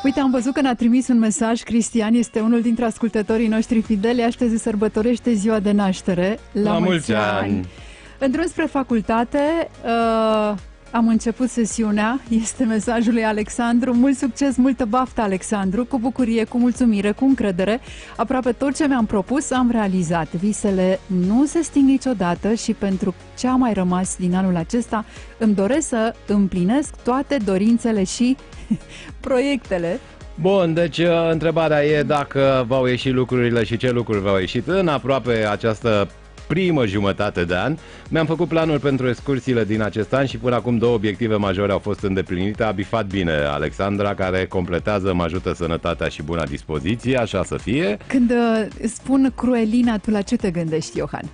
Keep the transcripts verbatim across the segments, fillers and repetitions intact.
Uite, am văzut că ne-a trimis un mesaj. Cristian este unul dintre ascultătorii noștri fideli. Astăzi se sărbătorește ziua de naștere. La, La mulți ani! ani. În drum spre facultate, uh, am început sesiunea. Este mesajul lui Alexandru. Mult succes, multă baftă, Alexandru. Cu bucurie, cu mulțumire, cu încredere. Aproape tot ce mi-am propus am realizat. Visele nu se sting niciodată și pentru ce a mai rămas din anul acesta îmi doresc să împlinesc toate dorințele și proiectele. Bun, deci întrebarea e dacă v-au ieșit lucrurile și ce lucruri v-au ieșit în aproape această primă jumătate de an. Mi-am făcut planuri pentru excursiile din acest an și până acum două obiective majore au fost îndeplinite. A bifat bine Alexandra, care completează, mă ajută sănătatea și buna dispoziție, așa să fie. Când uh, spun Cruelina, tu la ce te gândești, Iohan?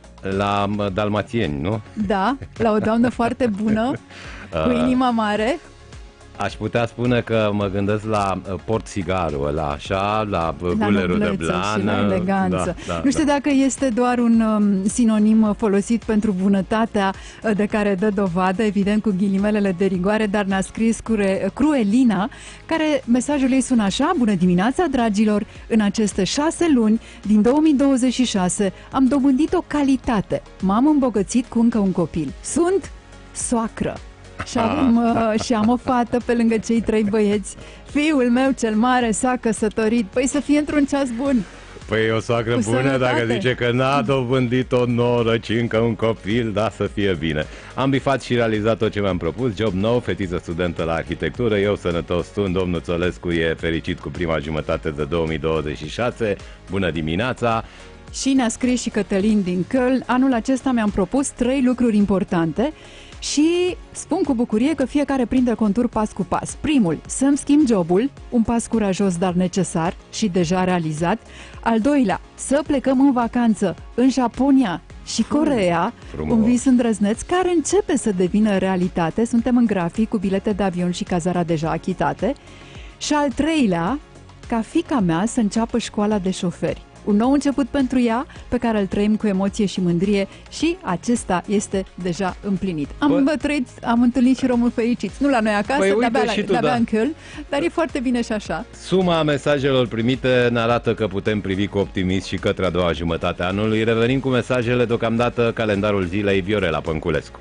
La dalmațieni, nu? Da, la o doamnă foarte bună, cu inima mare. Aș putea spune că mă gândesc la portsigarul ăla, așa, la gulerul de blană. Și la eleganță. Da, da, nu știu da. dacă este doar un um, sinonim folosit pentru bunătatea de care dă dovadă, evident cu ghilimelele de rigoare, dar ne-a scris Cure, Cruelina, care mesajul ei sună așa: bună dimineața, dragilor! În aceste șase luni din două mii douăzeci și șase am dobândit o calitate. M-am îmbogățit cu încă un copil. Sunt soacră. Și, avem, uh, și am o fată pe lângă cei trei băieți. Fiul meu cel mare s-a căsătorit. Păi să fie într-un ceas bun. Păi e o soacră Cu bună sănătate. Dacă zice că n-a dobândit o noră, ci încă un copil, da, să fie bine. Am bifat și realizat tot ce mi-am propus. Job nou, fetiță studentă la arhitectură. Eu sănătos sunt, domnul Țolescu e fericit cu prima jumătate de două mii douăzeci și șase. Bună dimineața! Și ne-a scris și Cătălin din Köln. Anul acesta mi-am propus trei lucruri importante și spun cu bucurie că fiecare prinde contur pas cu pas. Primul, să-mi schimb jobul, un pas curajos, dar necesar și deja realizat. Al doilea, să plecăm în vacanță în Japonia și Coreea, Frumos. Un vis îndrăzneț care începe să devină realitate. Suntem în grafic cu bilete de avion și cazarea deja achitate. Și al treilea, ca fiica mea să înceapă școala de șoferi. Un nou început pentru ea, pe care îl trăim cu emoție și mândrie și acesta este deja împlinit. Am Bă... trăit, am întâlnit și români fericiți. Nu la noi acasă, Păi, de-abia, uite și tu, de-abia da. în Köln, dar e foarte bine și așa. Suma mesajelor primite ne arată că putem privi cu optimism și către a doua jumătate a anului. Revenim cu mesajele deocamdată, calendarul zilei, Viorela Pănculescu.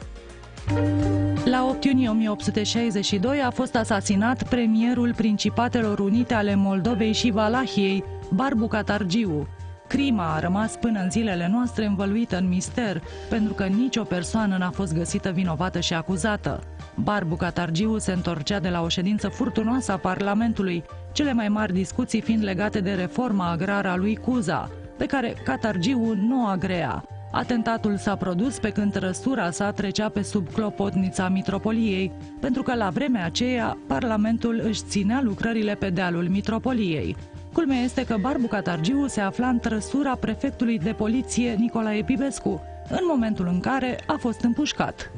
La opt iunie o mie opt sute șaizeci și doi a fost asasinat premierul Principatelor Unite ale Moldovei și Valahiei, Barbu Catargiu. Crima a rămas până în zilele noastre învăluită în mister, pentru că nicio persoană n-a fost găsită vinovată și acuzată. Barbu Catargiu se întorcea de la o ședință furtunoasă a Parlamentului, cele mai mari discuții fiind legate de reforma agrară a lui Cuza, pe care Catargiu nu o agrea. Atentatul s-a produs pe când trăsura sa trecea pe sub clopotnița mitropoliei, pentru că la vremea aceea Parlamentul își ținea lucrările pe dealul mitropoliei. Culmea este că Barbu Catargiu se afla în trăsura prefectului de poliție Nicolae Pivescu, în momentul în care a fost împușcat.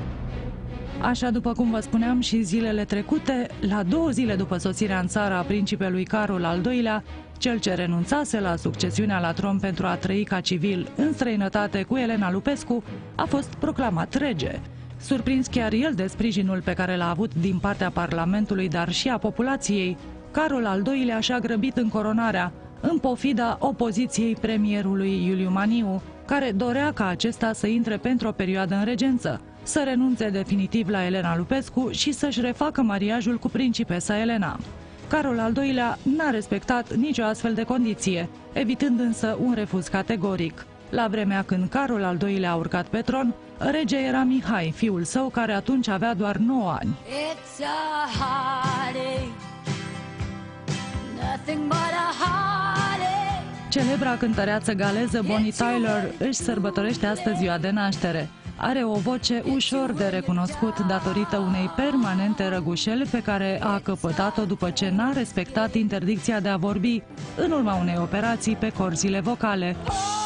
Așa, după cum vă spuneam și zilele trecute, la două zile după sosirea în țară a principelui Carol al doilea, cel ce renunțase la succesiunea la tron pentru a trăi ca civil în străinătate cu Elena Lupescu, a fost proclamat rege. Surprins chiar el de sprijinul pe care l-a avut din partea Parlamentului, dar și a populației, Carol al doilea și-a grăbit încoronarea, în pofida opoziției premierului Iuliu Maniu, care dorea ca acesta să intre pentru o perioadă în regență, să renunțe definitiv la Elena Lupescu și să-și refacă mariajul cu principesa Elena. Carol al doilea n-a respectat nicio astfel de condiție, evitând însă un refuz categoric. La vremea când Carol al doilea a urcat pe tron, rege era Mihai, fiul său, care atunci avea doar nouă ani. It's a heartache, nothing but a heartache. Celebra cântăreață galeză Bonnie Tyler își sărbătorește astăzi ziua de naștere. Are o voce ușor de recunoscut datorită unei permanente răgușeli pe care a căpătat-o după ce n-a respectat interdicția de a vorbi în urma unei operații pe corzile vocale.